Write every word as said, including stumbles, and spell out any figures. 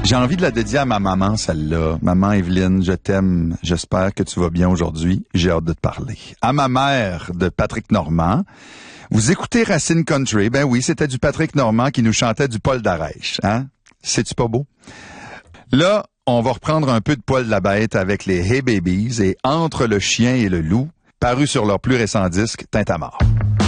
J'ai envie de la dédier à ma maman, celle-là. Maman Evelyne, je t'aime. J'espère que tu vas bien aujourd'hui. J'ai hâte de te parler. À ma mère, de Patrick Normand. Vous écoutez Racine Country. Ben oui, c'était du Patrick Normand qui nous chantait du Paul Darèche. Hein? C'est-tu pas beau? Là, on va reprendre un peu de Poil de la Bête avec les Hey Babies et Entre le chien et le loup, paru sur leur plus récent disque, Tintamarre.